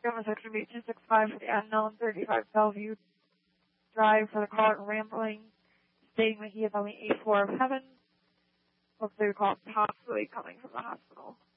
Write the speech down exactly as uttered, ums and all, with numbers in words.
Montgomery Section B two six five for the unknown, thirty-five Bellevue Drive for the caller rambling, stating that he is on the eighth floor of heaven. Looks like the call possibly coming from the hospital.